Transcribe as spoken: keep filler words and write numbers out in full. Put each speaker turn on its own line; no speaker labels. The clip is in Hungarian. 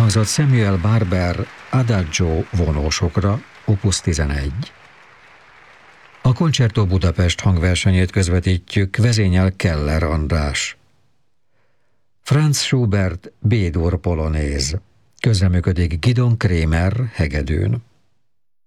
elhangzott Samuel Barber Adagio vonósokra, opus tizenegy. A Concerto Budapest hangversenyét közvetítjük, vezényel Keller András. Franz Schubert B-dur polonéz. Közreműködik Gidon Kremer hegedűn.